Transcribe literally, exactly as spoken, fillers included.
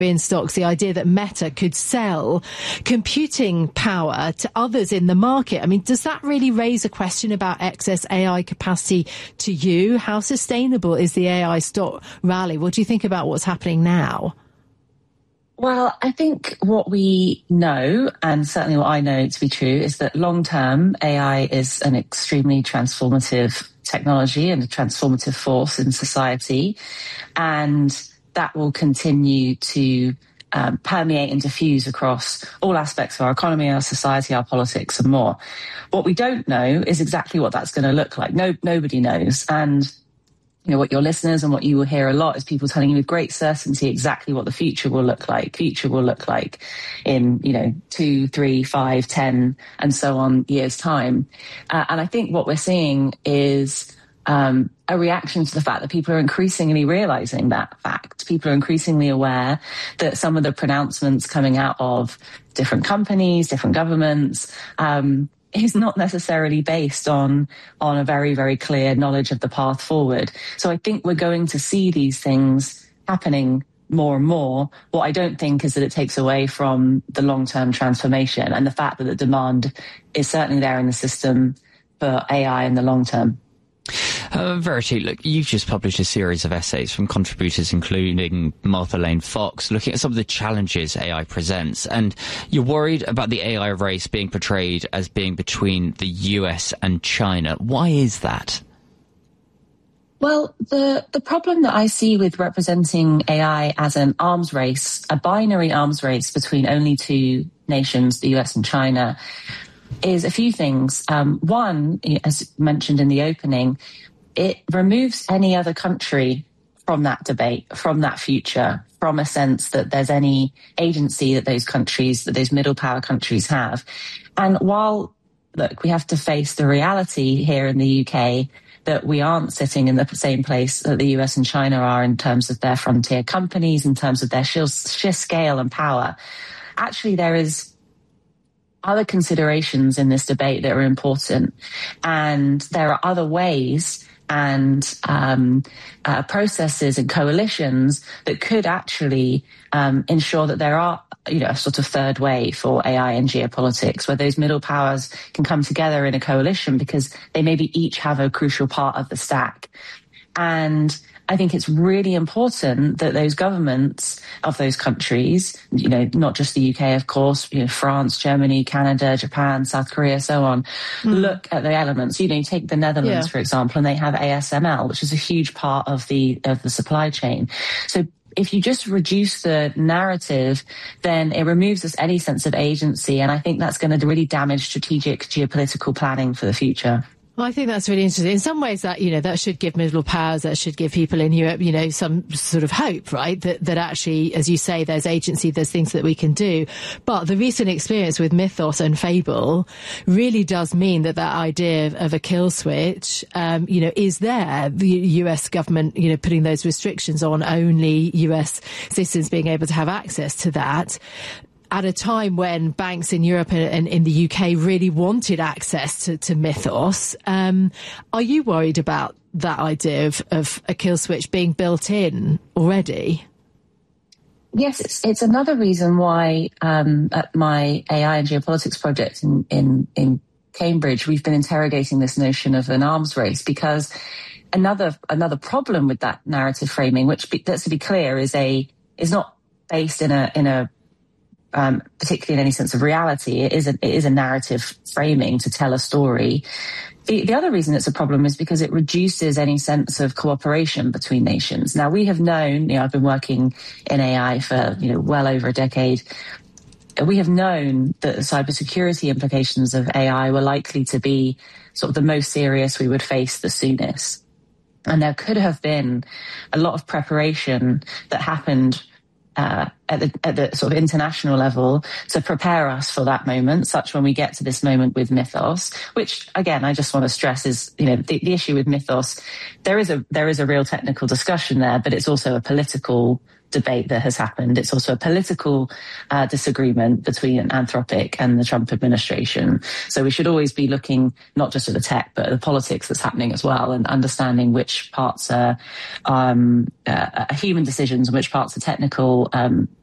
in stocks, the idea that Meta could sell computing power to others in the market. I mean, does that really raise a question about excess A I capacity to you? How sustainable is the A I stock rally? What do you think about what's happening now? Well, I think what we know, and certainly what I know to be true, is that long-term A I is an extremely transformative technology and a transformative force in society. And that will continue to um, permeate and diffuse across all aspects of our economy, our society, our politics, and more. What we don't know is exactly what that's going to look like. No, nobody knows. And, you know, what your listeners and what you will hear a lot is people telling you with great certainty exactly what the future will look like. Future will look like in, you know, two, three, five, ten, and so on years' time. Uh, and I think what we're seeing is Um, a reaction to the fact that people are increasingly realizing that fact. People are increasingly aware that some of the pronouncements coming out of different companies, different governments, um, is not necessarily based on, on a very, very clear knowledge of the path forward. So I think we're going to see these things happening more and more. What I don't think is that it takes away from the long-term transformation and the fact that the demand is certainly there in the system for A I in the long term. Uh, Verity, look, you've just published a series of essays from contributors including Martha Lane Fox, looking at some of the challenges A I presents, and you're worried about the A I race being portrayed as being between the U S and China. Why is that? Well, the, the problem that I see with representing A I as an arms race, a binary arms race between only two nations, the U S and China, is a few things. Um, one, as mentioned in the opening, it removes any other country from that debate, from that future, from a sense that there's any agency that those countries, that those middle power countries have. And while, look, we have to face the reality here in the U K that we aren't sitting in the same place that the U S and China are in terms of their frontier companies, in terms of their sheer, sheer scale and power. Actually, there is other considerations in this debate that are important. And there are other ways and um, uh, processes and coalitions that could actually um, ensure that there are, you know, a sort of third way for A I and geopolitics, where those middle powers can come together in a coalition because they maybe each have a crucial part of the stack. And I think it's really important that those governments of those countries, you know, not just the U K, of course, you know, France, Germany, Canada, Japan, South Korea, so on, mm. look at the elements. You know, you take the Netherlands, yeah. for example, and they have A S M L, which is a huge part of the of the supply chain. So if you just reduce the narrative, then it removes us any sense of agency. And I think that's going to really damage strategic geopolitical planning for the future. Well, I think that's really interesting. In some ways, that, you know, that should give middle powers, that should give people in Europe, you know, some sort of hope, right? That, that actually, as you say, there's agency, there's things that we can do. But the recent experience with Mythos and Fable really does mean that that idea of, of a kill switch, um, you know, is there. The U S government, you know, putting those restrictions on only U S citizens being able to have access to that, at a time when banks in Europe and in the U K really wanted access to, to Mythos. Um, are you worried about that idea of, of a kill switch being built in already? Yes, it's, it's another reason why um, at my A I and geopolitics project in, in, in Cambridge, we've been interrogating this notion of an arms race, because another another problem with that narrative framing, which, let's be clear, is a is not based in a in a Um, particularly in any sense of reality. It is a, it is a narrative framing to tell a story. The, the other reason it's a problem is because it reduces any sense of cooperation between nations. Now, we have known, you know, I've been working in A I for, you know, well over a decade. We have known that the cybersecurity implications of A I were likely to be sort of the most serious we would face the soonest. And there could have been a lot of preparation that happened Uh, at the at the sort of international level to prepare us for that moment, such when we get to this moment with Mythos, which again I just want to stress is, you know, the, the issue with Mythos, there is a there is a real technical discussion there, but it's also a political debate that has happened. It's also a political uh, disagreement between Anthropic and the Trump administration. So we should always be looking not just at the tech, but at the politics that's happening as well, and understanding which parts are um, uh, human decisions and which parts are technical um,